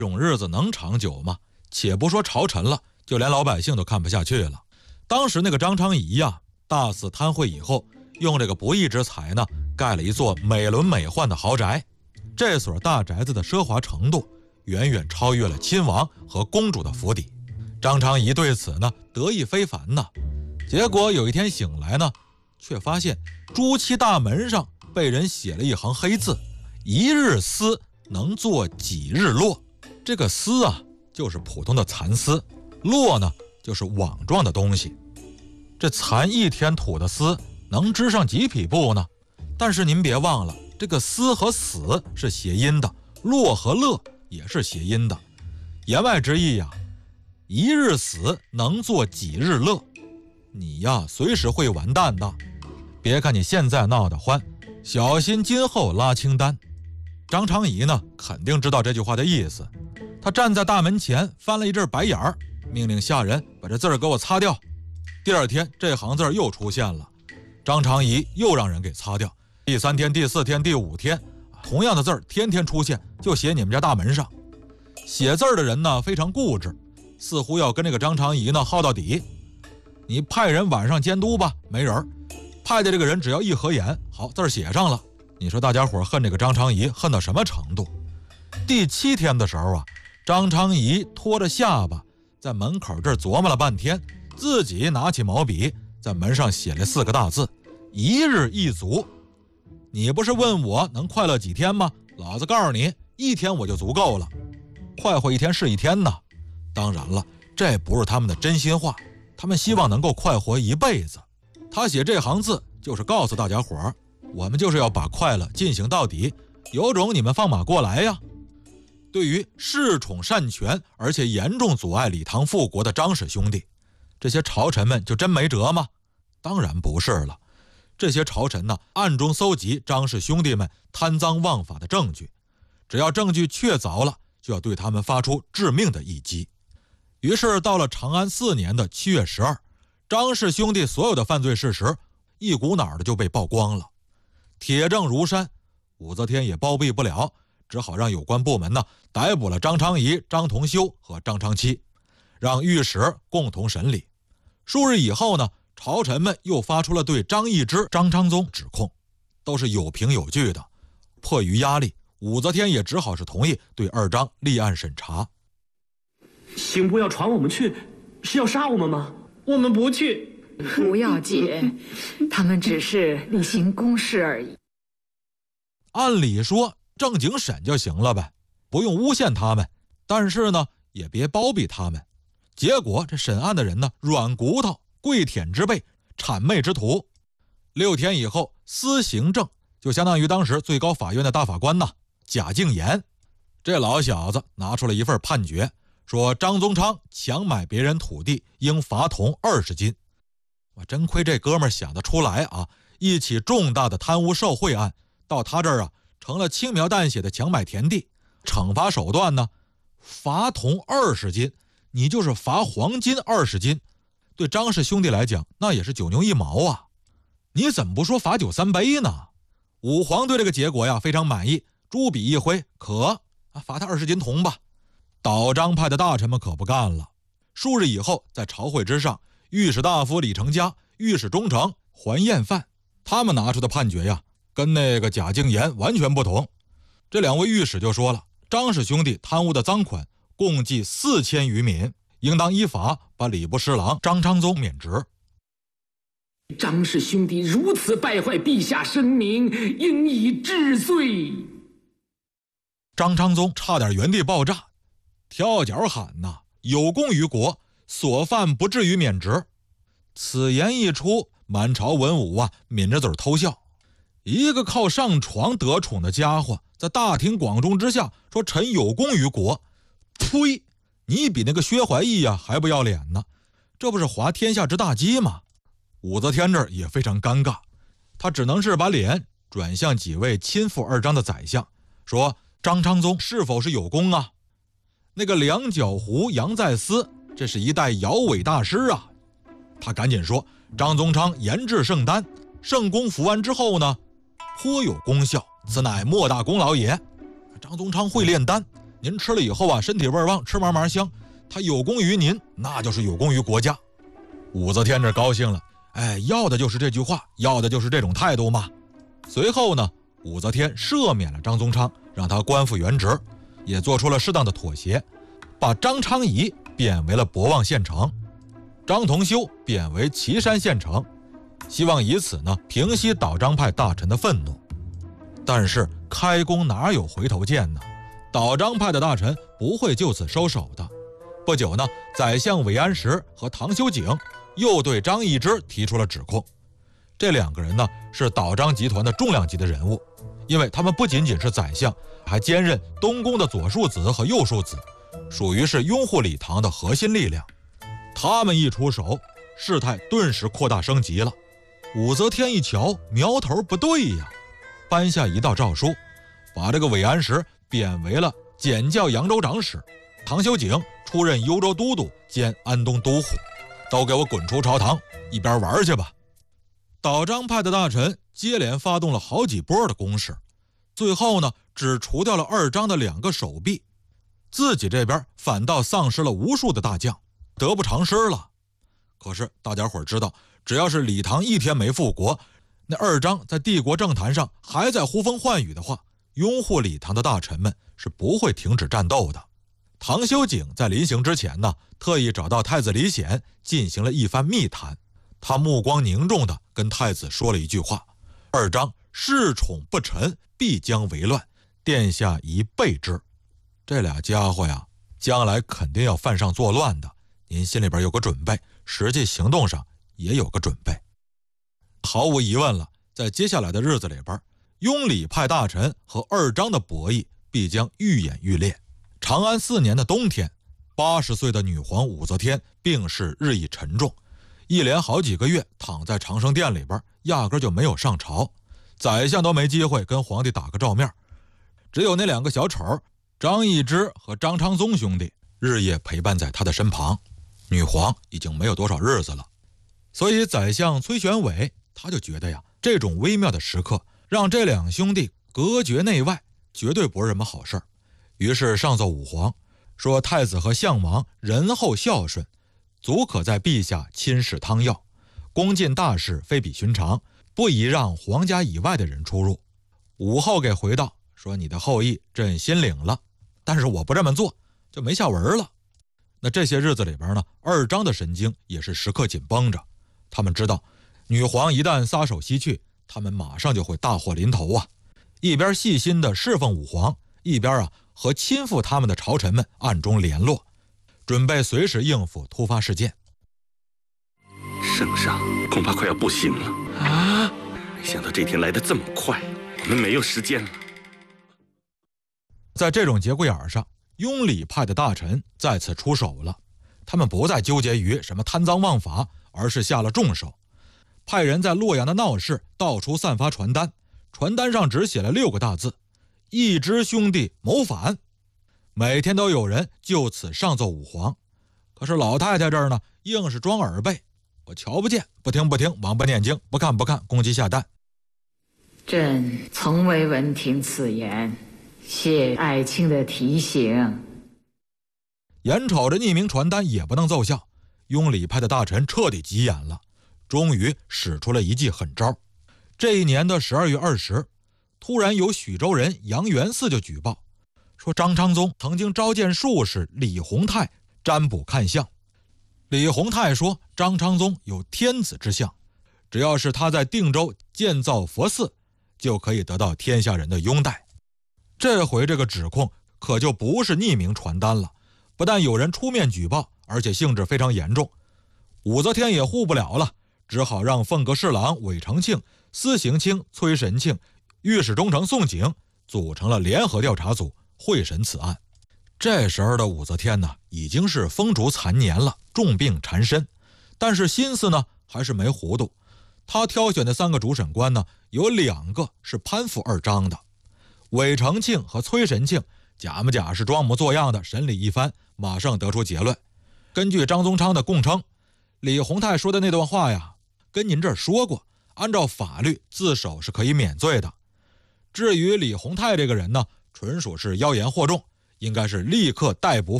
这种日子能长久吗？且不说朝臣了，就连老百姓都看不下去了。当时那个张昌仪呀，大肆贪贿以后，用这个不义之财呢，盖了一座美轮美奂的豪宅。这所大宅子的奢华程度，远远超越了亲王和公主的府邸。张昌仪对此呢，得意非凡呐。结果有一天醒来呢，却发现朱漆大门上被人写了一行黑字：一日丝能做几日络。这个丝啊，就是普通的蚕丝，络呢，就是网状的东西。这蚕一天吐的丝能织上几匹布呢？但是您别忘了，这个丝和死是谐音的，络和乐也是谐音的。言外之意呀，一日死能做几日乐。你呀，随时会完蛋的。别看你现在闹得欢，小心今后拉清单。张昌仪呢，肯定知道这句话的意思。他站在大门前翻了一阵白眼儿，命令下人把这字儿给我擦掉。第二天这行字又出现了，张昌仪又让人给擦掉。第3天、第4天、第5天，同样的字儿天天出现，就写你们家大门上。写字儿的人呢，非常固执，似乎要跟这个张昌仪呢耗到底。你派人晚上监督吧，没人；派的这个人只要一合眼，好，字儿写上了。你说大家伙恨这个张昌仪恨到什么程度？第7天的时候啊，张昌仪拖着下巴在门口这儿琢磨了半天，自己拿起毛笔在门上写了4个大字：一日一足。你不是问我能快乐几天吗？老子告诉你，1天我就足够了。快活1天是1天呢。当然了，这不是他们的真心话，他们希望能够快活一辈子。他写这行字就是告诉大家伙儿，我们就是要把快乐进行到底，有种你们放马过来呀。对于恃宠擅权而且严重阻碍李唐复国的张氏兄弟，这些朝臣们就真没辙吗？当然不是了。这些朝臣呢，暗中搜集张氏兄弟们贪赃枉法的证据，只要证据确凿了，就要对他们发出致命的一击。于是到了长安4年的7月12，张氏兄弟所有的犯罪事实一股脑的就被曝光了，铁证如山。武则天也包庇不了，只好让有关部门呢逮捕了张昌仪、张同修和张昌期，让御史共同审理。数日以后呢，朝臣们又发出了对张易之、张昌宗指控，都是有凭有据的。迫于压力，武则天也只好是同意对2张立案审查。 刑部要传我们去，是要杀我们吗？我们不去。 不要紧，他们只是例行公事而已。 按理说正经审就行了呗，不用诬陷他们，但是呢，也别包庇他们。结果这审案的人呢，软骨头、跪舔之辈、谄媚之徒。6天以后，司行正就相当于当时最高法院的大法官呐，贾敬言。这老小子拿出了一份判决，说张宗昌强买别人土地，应罚铜20斤。我真亏这哥们儿想得出来啊！一起重大的贪污受贿案，到他这儿啊，成了轻描淡写的强买田地。惩罚手段呢，罚铜20斤，你就是罚黄金20斤。对张氏兄弟来讲，那也是9牛1毛啊！你怎么不说罚酒3杯呢？武皇对这个结果呀非常满意，朱笔一挥，可罚他20斤铜吧。倒张派的大臣们可不干了。数日以后，在朝会之上，御史大夫李成家、御史中丞桓彦范，他们拿出的判决呀，跟那个贾敬言完全不同。这2位御史就说了，张氏兄弟贪污的赃款共计4000余民，应当依法把礼部侍郎张昌宗免职。 张氏兄弟如此败坏陛下声名，应以治罪。 张昌宗差点原地爆炸，跳脚喊呐：有功于国，所犯不至于免职。此言一出，满朝文武啊抿着嘴偷笑。一个靠上床得宠的家伙，在大庭广众之下说臣有功于国，呸！你比那个薛怀义啊还不要脸呢，这不是滑天下之大稽吗？武则天这儿也非常尴尬，他只能是把脸转向几位亲附2张的宰相，说张昌宗是否是有功啊？那个两脚狐杨再思，这是一代摇尾大师啊。他赶紧说，张宗昌研制圣丹，圣功服完之后呢，颇有功效，此乃莫大功劳也。张宗昌会炼丹， 您吃了以后啊，身体味旺，吃嘛嘛香，它有功于您，那就是有功于国家。武则天这高兴了，要的就是这句话，要的就是这种态度嘛。随后呢，武则天赦免了张宗昌，让他官复原职，也做出了适当的妥协，把张昌仪贬为了博望县丞，张同修贬为岐山县丞，希望以此呢平息倒张派大臣的愤怒。但是开弓哪有回头箭呢？倒张派的大臣不会就此收手的。不久呢，宰相韦安石和唐修景又对张易之提出了指控。这两个人呢是倒张集团的重量级的人物，因为他们不仅仅是宰相，还兼任东宫的左庶子和右庶子，属于是拥护李唐的核心力量。他们一出手，事态顿时扩大升级了。武则天一瞧，苗头不对呀，颁下一道诏书，把这个韦安石贬为了检校扬州长史，唐修景出任幽州都督兼安东都护，都给我滚出朝堂，一边玩去吧。倒张派的大臣接连发动了好几波的攻势，最后呢，只除掉了二张的2个手臂，自己这边反倒丧失了无数的大将，得不偿失了。可是大家伙知道，只要是李唐一天没复国，那二张在帝国政坛上还在呼风唤雨的话，拥护李唐的大臣们是不会停止战斗的。唐修景在临行之前呢，特意找到太子李显进行了一番密谈，他目光凝重地跟太子说了一句话：二张恃宠不臣，必将为乱，殿下宜备之。这俩家伙呀，将来肯定要犯上作乱的，您心里边有个准备，实际行动上也有个准备。毫无疑问了，在接下来的日子里边，拥李派大臣和二张的博弈必将愈演愈烈。长安4年的冬天，80岁的女皇武则天病势日益沉重，一连好几个月躺在长生殿里边，压根就没有上朝，宰相都没机会跟皇帝打个照面，只有那2个小丑张易之和张昌宗兄弟日夜陪伴在他的身旁。女皇已经没有多少日子了，所以宰相崔玄伟他就觉得呀，这种微妙的时刻让这2兄弟隔绝内外，绝对不是什么好事儿。于是上奏武皇，说太子和相王仁厚孝顺，足可在陛下亲使汤药，恭进大事非比寻常，不宜让皇家以外的人出入。武后给回道说，你的后意朕心领了，但是我不这么做就没下文了。那这些日子里边呢，二张的神经也是时刻紧绷着，他们知道女皇一旦撒手西去，他们马上就会大祸临头啊。一边细心的侍奉武皇，一边和亲附他们的朝臣们暗中联络，准备随时应付突发事件。 圣上恐怕快要不行了啊！没想到这天来得这么快，我们没有时间了。 在这种节骨眼上，拥李派的大臣再次出手了，他们不再纠结于什么贪赃枉法，而是下了重手，派人在洛阳的闹市到处散发传单，传单上只写了6个大字：易之兄弟谋反。每天都有人就此上奏武皇，可是老太太这儿呢，硬是装耳背，我瞧不见，不听不听，王八念经，不看不看，公鸡下蛋。 朕从未闻听此言，谢爱卿的提醒。 眼瞅着匿名传单也不能奏效，拥李派的大臣彻底急眼了，终于使出了一记狠招。这一年的12月20，突然有许州人杨元嗣就举报说，张昌宗曾经召见术士李弘泰占卜看相。李弘泰说，张昌宗有天子之相，只要是他在定州建造佛寺，就可以得到天下人的拥戴。这回这个指控可就不是匿名传单了，不但有人出面举报，而且性质非常严重。武则天也护不了了，只好让凤阁侍郎韦承庆、司刑卿崔神庆、御史中丞宋璟组成了联合调查组，会审此案。这时候的武则天呢，已经是风烛残年了，重病缠身，但是心思呢还是没糊涂。他挑选的3个主审官呢，有2个是攀附二张的。韦承庆和崔神庆假模假式装模作样的审理一番，马上得出结论。根据张宗昌的供称，李弘泰说的那段话呀，跟您这儿说过，按照法律自首是可以免罪的。至于李弘泰这个人呢，纯属是妖言惑众， 应该是立刻逮捕